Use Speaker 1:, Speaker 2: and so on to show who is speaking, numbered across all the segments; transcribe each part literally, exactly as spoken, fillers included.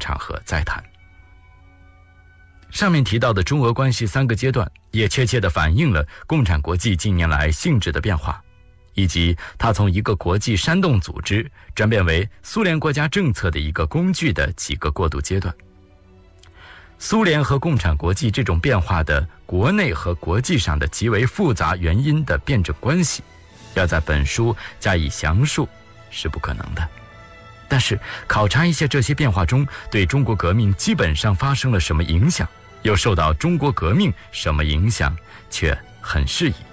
Speaker 1: 场合再谈。上面提到的中俄关系三个阶段，也确切地反映了共产国际近年来性质的变化，以及它从一个国际煽动组织转变为苏联国家政策的一个工具的几个过渡阶段。苏联和共产国际这种变化的国内和国际上的极为复杂原因的辩证关系，要在本书加以详述是不可能的。但是考察一下这些变化中对中国革命基本上发生了什么影响，又受到中国革命什么影响，却很适宜。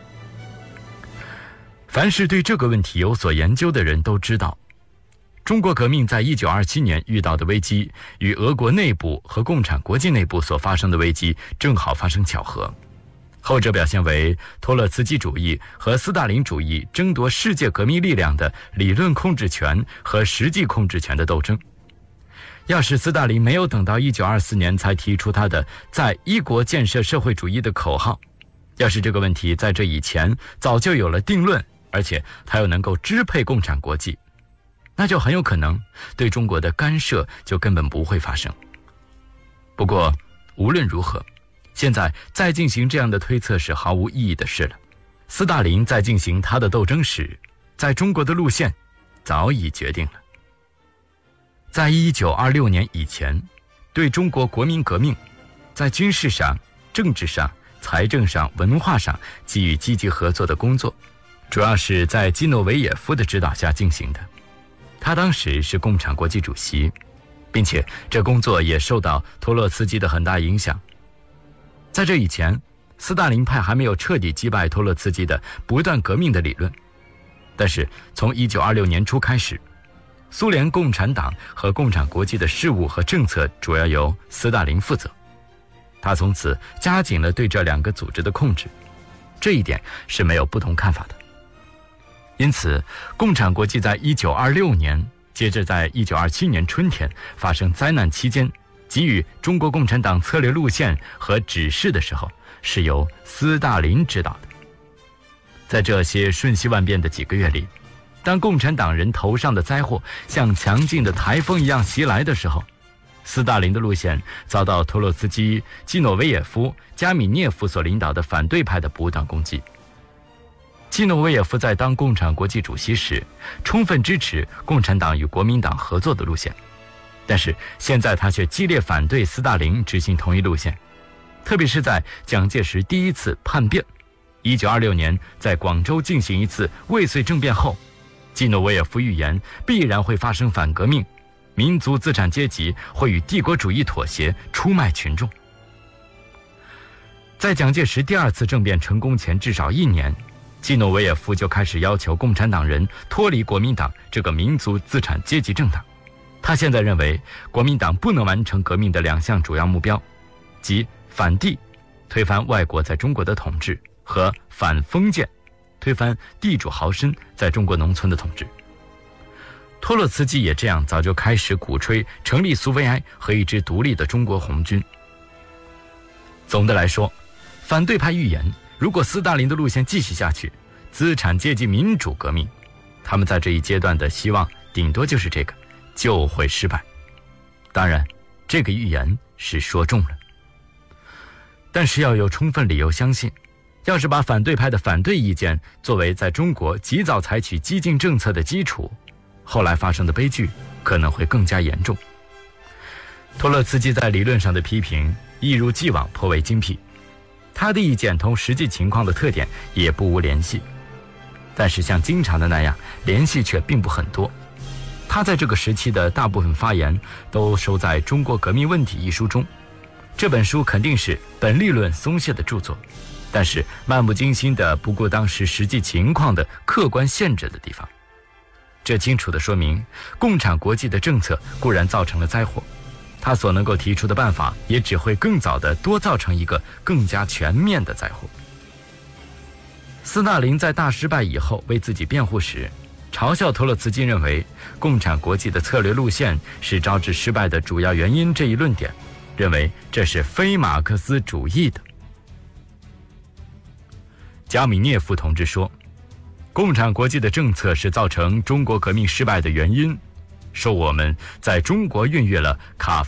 Speaker 1: 凡是对这个问题有所研究的人都知道，中国革命在一九二七年遇到的危机与俄国内部和共产国际内部所发生的危机正好发生巧合，后者表现为托洛茨基主义和斯大林主义争夺世界革命力量的理论控制权和实际控制权的斗争。要是斯大林没有等到一九二四年才提出他的在一国建设社会主义的口号，要是这个问题在这以前早就有了定论，而且他又能够支配共产国际，那就很有可能对中国的干涉就根本不会发生。不过无论如何，现在再进行这样的推测是毫无意义的事了。斯大林在进行他的斗争时，在中国的路线早已决定了。在一九二六年以前，对中国国民革命在军事上、政治上、财政上、文化上给予积极合作的工作，主要是在基诺维也夫的指导下进行的。他当时是共产国际主席，并且这工作也受到托洛茨基的很大影响。在这以前，斯大林派还没有彻底击败托洛茨基的不断革命的理论，但是从一九二六年初开始，苏联共产党和共产国际的事务和政策主要由斯大林负责，他从此加紧了对这两个组织的控制，这一点是没有不同看法的。因此共产国际在一九二六年接着在一九二七年春天发生灾难期间给予中国共产党策略路线和指示的时候，是由斯大林指导的。在这些瞬息万变的几个月里，当共产党人头上的灾祸像强劲的台风一样袭来的时候，斯大林的路线遭到托洛茨基、基诺维也夫、加米涅夫所领导的反对派的不断攻击。基诺维也夫在当共产国际主席时，充分支持共产党与国民党合作的路线，但是现在他却激烈反对斯大林执行同一路线，特别是在蒋介石第一次叛变一九二六年在广州进行一次未遂政变后，基诺维也夫预言必然会发生反革命，民族资产阶级会与帝国主义妥协，出卖群众。在蒋介石第二次政变成功前至少一年，基诺维也夫就开始要求共产党人脱离国民党这个民族资产阶级政党。他现在认为国民党不能完成革命的两项主要目标，即反帝，推翻外国在中国的统治，和反封建，推翻地主豪绅在中国农村的统治。托洛茨基也这样早就开始鼓吹成立苏维埃和一支独立的中国红军。总的来说，反对派预言，如果斯大林的路线继续下去，资产阶级民主革命，他们在这一阶段的希望顶多就是这个，就会失败。当然，这个预言是说中了，但是要有充分理由相信，要是把反对派的反对意见作为在中国及早采取激进政策的基础，后来发生的悲剧可能会更加严重。托洛茨基在理论上的批评一如既往颇为精辟，他的意见同实际情况的特点也不无联系，但是像经常的那样，联系却并不很多。他在这个时期的大部分发言都收在《中国革命问题》一书中，这本书肯定是本立论松懈的著作，但是漫不经心的不顾当时实际情况的客观限制的地方。这清楚地说明，共产国际的政策固然造成了灾祸，他所能够提出的办法也只会更早地多造成一个更加全面的灾祸。斯大林在大失败以后为自己辩护时，嘲笑托洛茨基认为共产国际的策略路线是招致失败的主要原因这一论点，认为这是非马克思主义的。加米涅夫同志说，共产国际的政策是造成中国革命失败的原因，说我们在中国孕育了卡